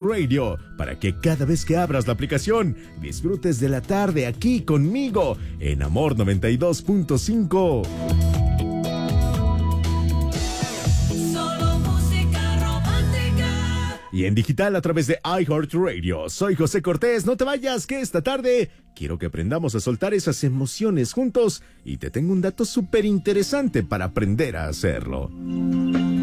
iHeartRadio, para que cada vez que abras la aplicación disfrutes de la tarde aquí conmigo en Amor 92.5. Y en digital a través de iHeartRadio. Soy José Cortés. No te vayas, que esta tarde quiero que aprendamos a soltar esas emociones juntos y te tengo un dato súper interesante para aprender a hacerlo.